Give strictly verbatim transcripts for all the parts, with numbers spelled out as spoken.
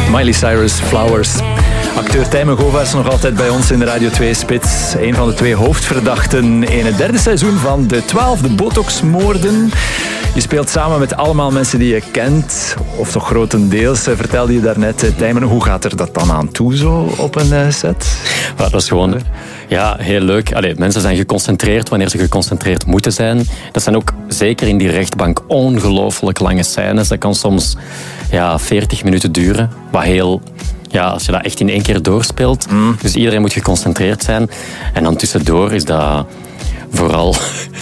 Miley Cyrus, Flowers. Acteur Tijmen Govaerts nog altijd bij ons in de Radio twee Spits. Een van de twee hoofdverdachten in het derde seizoen van de twaalf, de Botox-moorden. Je speelt samen met allemaal mensen die je kent, of toch grotendeels, vertelde je daarnet. Tijmen, hoe gaat er dat dan aan toe zo op een set? Ja, dat is gewoon ja, heel leuk. Allee, mensen zijn geconcentreerd wanneer ze geconcentreerd moeten zijn. Dat zijn ook zeker in die rechtbank ongelooflijk lange scènes. Dat kan soms ja, veertig minuten duren, wat heel... Ja, als je dat echt in één keer doorspeelt. Mm. Dus iedereen moet geconcentreerd zijn. En dan tussendoor is dat vooral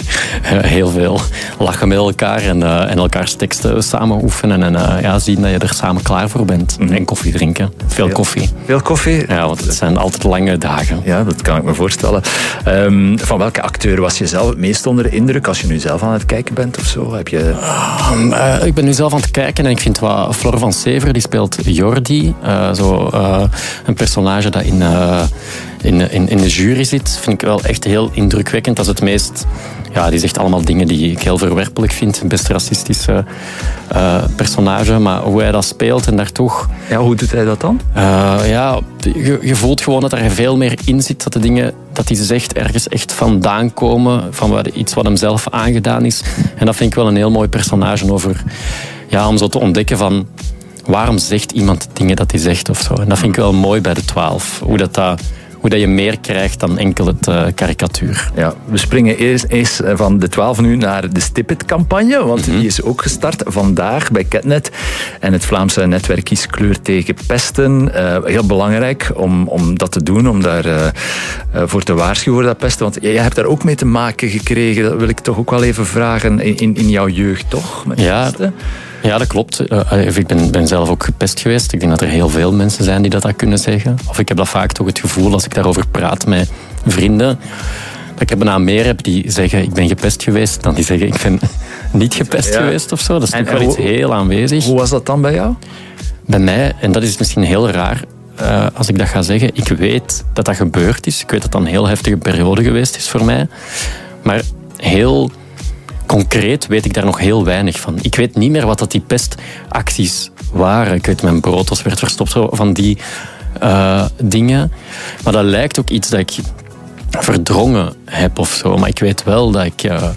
heel veel lachen met elkaar en, uh, en elkaars teksten samen oefenen en uh, ja, zien dat je er samen klaar voor bent. Mm. En koffie drinken. Veel, veel koffie. Veel koffie? Ja, want het zijn altijd lange dagen. Ja, dat kan ik me voorstellen. Um, van welke acteur was je zelf het meest onder de indruk als je nu zelf aan het kijken bent of zo? Heb je... Uh, uh, ik ben nu zelf aan het kijken en ik vind wat Flor van Sever, die speelt Jordi. Uh, zo, uh, een personage dat in... Uh, In, in, in de jury zit, vind ik wel echt heel indrukwekkend. Dat is het meest... Ja, die zegt allemaal dingen die ik heel verwerpelijk vind. Een best racistische uh, personage. Maar hoe hij dat speelt en daar toch... Ja, hoe doet hij dat dan? Uh, ja, je, je voelt gewoon dat er veel meer in zit. Dat de dingen dat hij zegt ergens echt vandaan komen. Van wat, iets wat hem zelf aangedaan is. En dat vind ik wel een heel mooi personage over... Ja, om zo te ontdekken van... Waarom zegt iemand dingen dat hij zegt of zo. En dat vind ik wel mooi bij de twaalf. Hoe dat... dat Hoe dat je meer krijgt dan enkel het uh, karikatuur. Ja, we springen eerst, eerst van de twaalf nu naar de Stipit-campagne, want mm-hmm. die is ook gestart vandaag bij Ketnet. En het Vlaamse netwerk Kies Kleur tegen Pesten. Uh, heel belangrijk om, om dat te doen, om daar uh, uh, voor te waarschuwen voor dat pesten. Want jij hebt daar ook mee te maken gekregen, dat wil ik toch ook wel even vragen, in, in jouw jeugd, toch? Met ja. pesten? Ja, dat klopt. Uh, ik ben, ben zelf ook gepest geweest. Ik denk dat er heel veel mensen zijn die dat, dat kunnen zeggen. Of ik heb dat vaak toch het gevoel, als ik daarover praat met vrienden, dat ik er bijna meer heb die zeggen, ik ben gepest geweest, dan die zeggen, ik ben niet gepest ja. geweest of zo. Dat is en, toch wel iets heel aanwezig. Hoe was dat dan bij jou? Bij mij, en dat is misschien heel raar, uh, als ik dat ga zeggen, ik weet dat dat gebeurd is. Ik weet dat dat een heel heftige periode geweest is voor mij. Maar heel... Concreet weet ik daar nog heel weinig van. Ik weet niet meer wat dat die pestacties waren. Ik weet, mijn brood was werd verstopt, zo van die uh, dingen. Maar dat lijkt ook iets dat ik verdrongen heb of zo. Maar ik weet wel dat ik uh,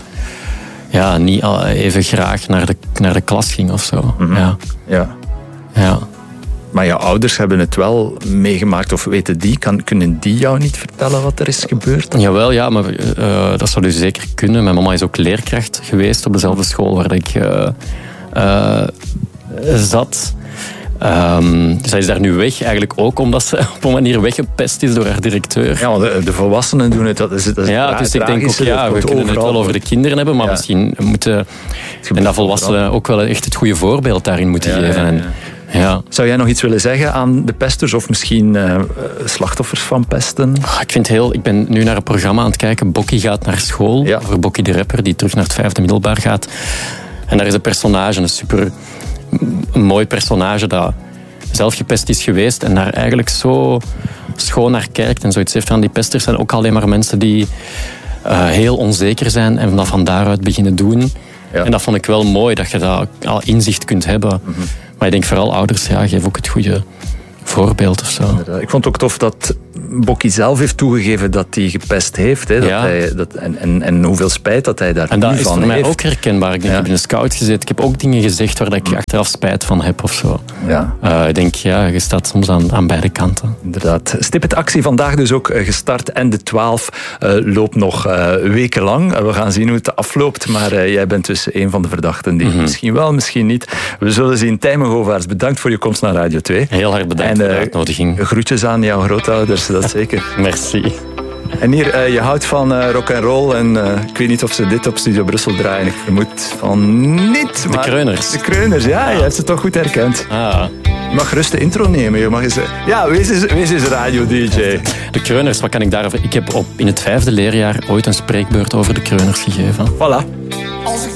ja, niet even graag naar de, naar de klas ging of zo. Mm-hmm. Ja. Ja. Ja. Maar jouw ouders hebben het wel meegemaakt, of weten die? Kan, kunnen die jou niet vertellen wat er is gebeurd? Jawel, ja, maar uh, dat zou dus zeker kunnen. Mijn mama is ook leerkracht geweest op dezelfde school waar ik uh, uh, zat. Um, zij is daar nu weg, eigenlijk ook omdat ze op een manier weggepest is door haar directeur. Ja, de, de volwassenen doen het. Dat is, dat is ja, dus ik denk ook, ja, we kunnen het wel over de kinderen hebben, maar ja. misschien moeten en dat volwassenen ook wel echt het goede voorbeeld daarin moeten ja, geven. Ja, ja. En, ja. Zou jij nog iets willen zeggen aan de pesters of misschien uh, slachtoffers van pesten? Oh, ik, vind heel, ik ben nu naar een programma aan het kijken, Bokkie gaat naar school, ja. over Bokkie de rapper die terug naar het vijfde middelbaar gaat. En daar is een personage, een super een mooi personage dat zelf gepest is geweest en daar eigenlijk zo schoon naar kijkt en zoiets heeft van die pesters zijn ook alleen maar mensen die uh, heel onzeker zijn en dat van daaruit beginnen doen. Ja. En dat vond ik wel mooi, dat je dat al inzicht kunt hebben. Mm-hmm. Maar ik denk vooral ouders, ja, geef ook het goede voorbeeld of zo. Ik vond het ook tof dat Bokkie zelf heeft toegegeven dat hij gepest heeft. Hè, dat ja. hij, dat, en, en, en hoeveel spijt dat hij daar en nu van heeft. En dat is voor mij ook herkenbaar. Ik, denk, ja. ik heb in een scout gezeten. Ik heb ook dingen gezegd waar ik achteraf spijt van heb of zo. Ja. Uh, ik denk, ja, je staat soms aan, aan beide kanten. Inderdaad. Stipit actie vandaag dus ook gestart. En de twaalf uh, loopt nog uh, wekenlang. Uh, we gaan zien hoe het afloopt. Maar uh, jij bent dus een van de verdachten die mm-hmm. misschien wel, misschien niet. We zullen zien. Tijmen Govaerts, bedankt voor je komst naar Radio twee. Heel hard bedankt en, uh, voor de uitnodiging. Groetjes aan jouw grootouders, dat zeker. Merci. En hier, uh, je houdt van uh, rock and roll en uh, ik weet niet of ze dit op Studio Brussel draaien. Ik vermoed van niet. De Kreuners. De Kreuners, ja, ja. Je hebt ze toch goed herkend. Ah. Je mag gerust de intro nemen. Je mag eens, ja, wees eens, wees eens radio-D J. De Kreuners, wat kan ik daarover... Ik heb op, in het vijfde leerjaar ooit een spreekbeurt over de Kreuners gegeven. Voilà.